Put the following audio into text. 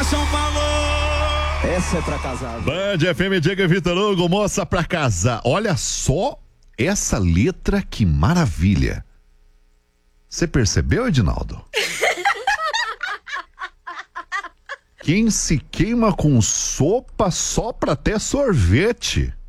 São Paulo! Essa é pra casar. Band FM, Diego e Vitor Hugo, moça pra casar. Olha só essa letra, que maravilha. Você percebeu, Edinaldo? Quem se queima com sopa sopra até sorvete.